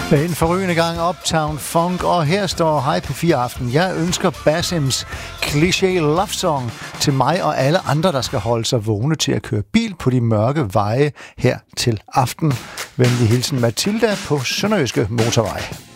Med en forrygende gang Uptown Funk, og her står Hej P4 Aften. Jeg ønsker Bassims Cliché Love Song til mig og alle andre, der skal holde sig vågne til at køre bil på de mørke veje her til aften. Venlig hilsen Mathilda på Sønderjyske Motorvej.